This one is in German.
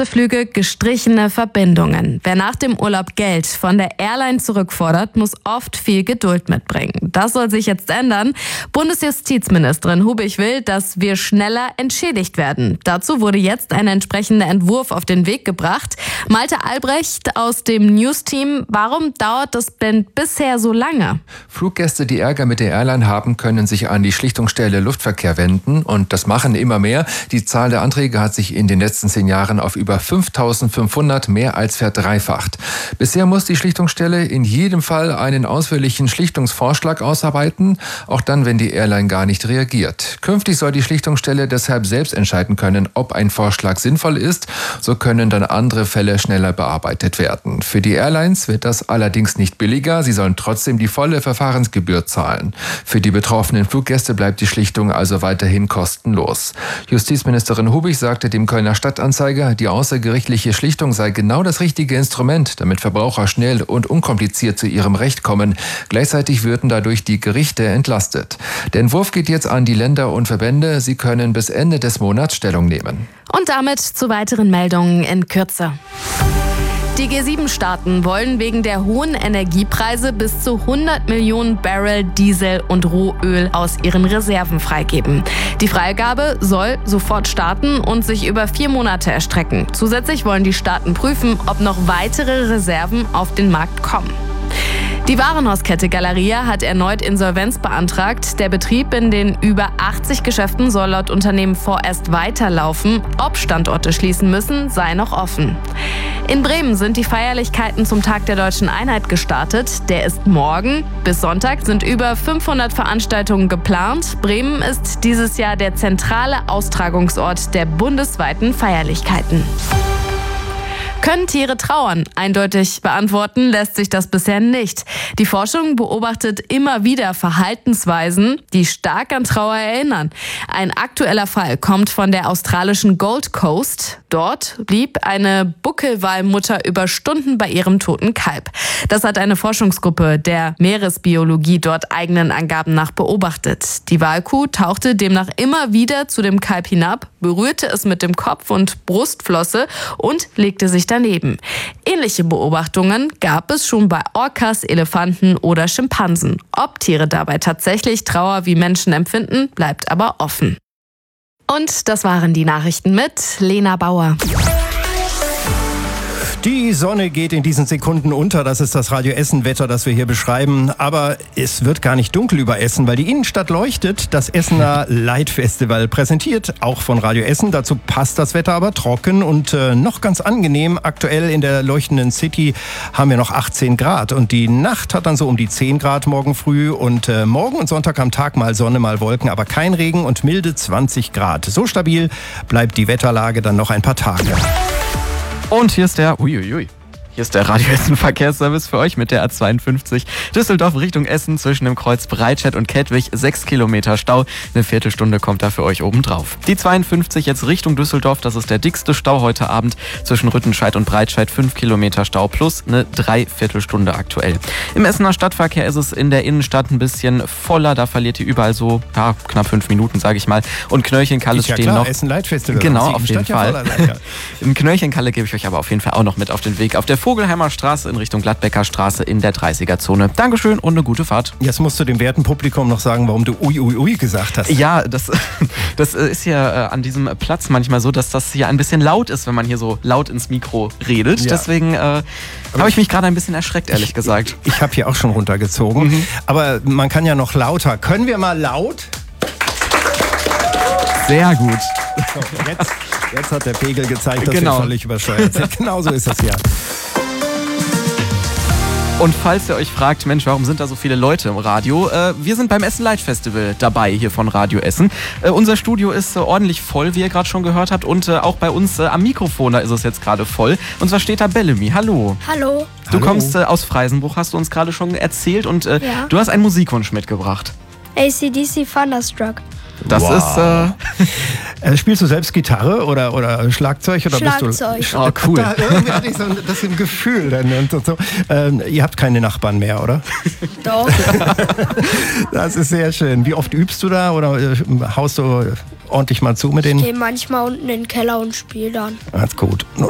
verpasste Flüge, gestrichene Verbindungen. Wer nach dem Urlaub Geld von der Airline zurückfordert, muss oft viel Geduld mitbringen. Das soll sich jetzt ändern. Bundesjustizministerin Hubig will, dass wir schneller entschädigt werden. Dazu wurde jetzt ein entsprechender Entwurf auf den Weg gebracht. Malte Albrecht aus dem News-Team, warum dauert das denn bisher so lange? Fluggäste, die Ärger mit der Airline haben, können sich an die Schlichtungsstelle Luftverkehr wenden und das machen immer mehr. Die Zahl der Anträge hat sich in den letzten 10 Jahren auf über 5.500 mehr als verdreifacht. Bisher muss die Schlichtungsstelle in jedem Fall einen ausführlichen Schlichtungsvorschlag ausarbeiten, auch dann, wenn die Airline gar nicht reagiert. Künftig soll die Schlichtungsstelle deshalb selbst entscheiden können, ob ein Vorschlag sinnvoll ist. So können dann andere Fälle schneller bearbeitet werden. Für die Airlines wird das allerdings nicht billiger. Sie sollen trotzdem die volle Verfahrensgebühr zahlen. Für die betroffenen Fluggäste bleibt die Schlichtung also weiterhin kostenlos. Justizministerin Hubig sagte dem Kölner Stadtanzeiger, die außergerichtliche Schlichtung sei genau das richtige Instrument, damit Verbraucher schnell und unkompliziert zu ihrem Recht kommen. Gleichzeitig würden dadurch die Gerichte entlastet. Der Entwurf geht jetzt an die Länder und Verbände. Sie können bis Ende des Monats Stellung nehmen. Und damit zu weiteren Meldungen in Kürze. Die G7-Staaten wollen wegen der hohen Energiepreise bis zu 100 Millionen Barrel Diesel und Rohöl aus ihren Reserven freigeben. Die Freigabe soll sofort starten und sich über 4 Monate erstrecken. Zusätzlich wollen die Staaten prüfen, ob noch weitere Reserven auf den Markt kommen. Die Warenhauskette Galeria hat erneut Insolvenz beantragt. Der Betrieb in den über 80 Geschäften soll laut Unternehmen vorerst weiterlaufen. Ob Standorte schließen müssen, sei noch offen. In Bremen sind die Feierlichkeiten zum Tag der Deutschen Einheit gestartet. Der ist morgen. Bis Sonntag sind über 500 Veranstaltungen geplant. Bremen ist dieses Jahr der zentrale Austragungsort der bundesweiten Feierlichkeiten. Können Tiere trauern? Eindeutig beantworten lässt sich das bisher nicht. Die Forschung beobachtet immer wieder Verhaltensweisen, die stark an Trauer erinnern. Ein aktueller Fall kommt von der australischen Gold Coast. Dort blieb eine Buckelwalmutter über Stunden bei ihrem toten Kalb. Das hat eine Forschungsgruppe der Meeresbiologie dort eigenen Angaben nach beobachtet. Die Walkuh tauchte demnach immer wieder zu dem Kalb hinab, berührte es mit dem Kopf und Brustflosse und legte sich daneben. Ähnliche Beobachtungen gab es schon bei Orcas, Elefanten oder Schimpansen. Ob Tiere dabei tatsächlich Trauer wie Menschen empfinden, bleibt aber offen. Und das waren die Nachrichten mit Lena Bauer. Die Sonne geht in diesen Sekunden unter. Das ist das Radio Essen-Wetter, das wir hier beschreiben. Aber es wird gar nicht dunkel über Essen, weil die Innenstadt leuchtet. Das Essener Light Festival präsentiert, auch von Radio Essen. Dazu passt das Wetter aber trocken und noch ganz angenehm. Aktuell in der leuchtenden City haben wir noch 18 Grad. Und die Nacht hat dann so um die 10 Grad morgen früh. Und morgen und Sonntag am Tag mal Sonne, mal Wolken, aber kein Regen und milde 20 Grad. So stabil bleibt die Wetterlage dann noch ein paar Tage. Und hier ist der Hier ist der Radio Essen Verkehrsservice für euch mit der A52 Düsseldorf Richtung Essen zwischen dem Kreuz Breitscheid und Kettwig. 6 Kilometer Stau. Eine Viertelstunde kommt da für euch oben drauf. Die 52 jetzt Richtung Düsseldorf. Das ist der dickste Stau heute Abend zwischen Rüttenscheid und Breitscheid. 5 Kilometer Stau plus eine Dreiviertelstunde aktuell. Im Essener Stadtverkehr ist es in der Innenstadt ein bisschen voller. Da verliert ihr überall so knapp 5 Minuten, sage ich mal. Und Knöllchenkalle stehen klar, noch. Essen Light Festival. Genau, auf jeden Fall. Im Knöllchenkalle gebe ich euch aber auf jeden Fall auch noch mit auf den Weg. Auf der Vogelheimer Straße in Richtung Gladbecker Straße in der 30er-Zone. Dankeschön und eine gute Fahrt. Jetzt musst du dem werten Publikum noch sagen, warum du ui gesagt hast. Ja, das ist ja an diesem Platz manchmal so, dass das hier ein bisschen laut ist, wenn man hier so laut ins Mikro redet. Ja. Deswegen habe ich mich gerade ein bisschen erschreckt, ehrlich gesagt. Ich habe hier auch schon runtergezogen. Aber man kann ja noch lauter. Können wir mal laut? Sehr gut. So, jetzt hat der Pegel gezeigt, dass wir völlig übersteuert sind. Genau so ist das ja. Und falls ihr euch fragt, Mensch, warum sind da so viele Leute im Radio? Wir sind beim Essen Light Festival dabei hier von Radio Essen. Unser Studio ist ordentlich voll, wie ihr gerade schon gehört habt. Und auch bei uns am Mikrofon, da ist es jetzt gerade voll. Und zwar steht da Bellamy. Hallo. Hallo. Du kommst aus Freisenbruch, hast du uns gerade schon erzählt. Und du hast einen Musikwunsch mitgebracht. AC/DC Thunderstruck. Das ist... Spielst du selbst Gitarre oder Schlagzeug? Oder Schlagzeug. Bist du, cool. Irgendwie hatte ich so das im Gefühl. Und so. Ihr habt keine Nachbarn mehr, oder? Doch. Das ist sehr schön. Wie oft übst du da oder haust du ordentlich mal zu mit denen? Ich gehe manchmal unten in den Keller und spiele dann. Das ist gut.